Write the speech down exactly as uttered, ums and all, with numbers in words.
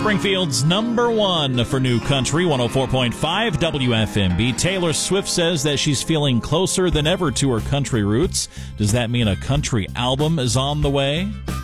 Springfield's number one for new country, one oh four point five W F M B. Taylor Swift says that she's feeling closer than ever to her country roots. Does that mean a country album is on the way?